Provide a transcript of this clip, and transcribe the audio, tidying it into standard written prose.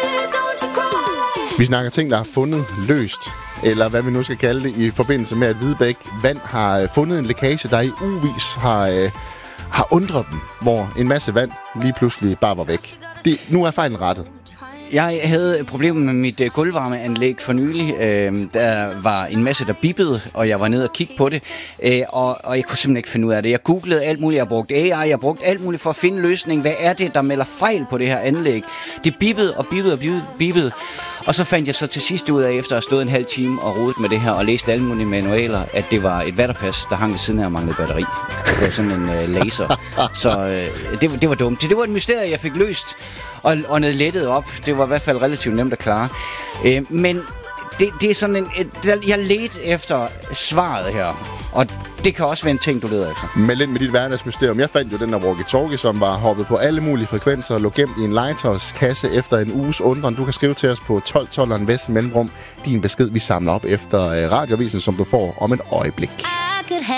Vi snakker ting, der har fundet løst, eller hvad vi nu skal kalde det, i forbindelse med, at Hvidebæk Vand har fundet en lækage, der i ugevis har undret dem, hvor en masse vand lige pludselig bare var væk. Nu er fejlen rettet. Jeg havde problemer med mit gulvvarmeanlæg for nylig. Der var en masse, der bippede, og jeg var nede og kigge på det. Og jeg kunne simpelthen ikke finde ud af det. Jeg googlede alt muligt. Jeg brugte AI. Jeg brugte alt muligt for at finde løsning. Hvad er det, der melder fejl på det her anlæg? Det bippede og bippede og bippede. Og så fandt jeg så til sidst ud af, efter at have stået en halv time og rodet med det her, og læst alle mulige manualer, at det var et vatterpas, der hang ved siden af og manglede batteri. Det var sådan en laser. Så det var dumt. Det var et mysterie, jeg fik løst. Og noget lettet op. Det var i hvert fald relativt nemt at klare. Men det er sådan jeg ledte efter svaret her. Og det kan også være en ting, du leder efter. Meld ind med dit hverdagsmysterium. Jeg fandt jo den der walkie-talkie, som var hoppet på alle mulige frekvenser og lå gemt i en legetøjskasse efter en uges undren. Du kan skrive til os på 1212 Vest Mellemrum. Din besked, vi samler op efter radioavisen, som du får om et øjeblik.